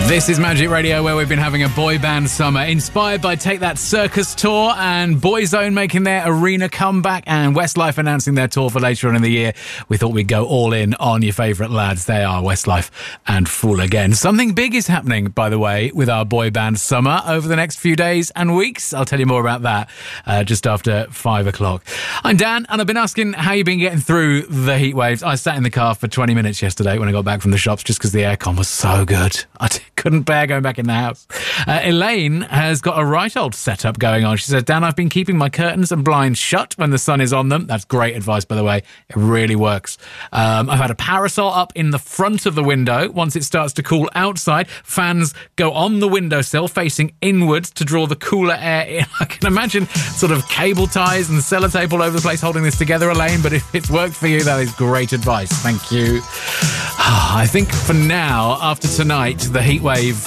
This is Magic Radio, where we've been having a boy band summer, inspired by Take That Circus tour and Boyzone making their arena comeback and Westlife announcing their tour for later on in the year. We thought we'd go all in on your favourite lads. They are Westlife and Fool Again. Something big is happening, by the way, with our boy band summer over the next few days and weeks. I'll tell you more about that just after 5 o'clock. I'm Dan, and I've been asking how you've been getting through the heat waves. I sat in the car for 20 minutes yesterday when I got back from the shops just because the aircon was so good. I couldn't bear going back in the house. Elaine has got a right old setup going on. She says, Dan, I've been keeping my curtains and blinds shut when the sun is on them. That's great advice, by the way. It really works. I've had a parasol up in the front of the window. Once it starts to cool outside, fans go on the windowsill facing inwards to draw the cooler air in. I can imagine sort of cable ties and sellotape all over the place holding this together, Elaine, but if it's worked for you, that is great advice. Thank you. I think for now, after tonight, the heat wave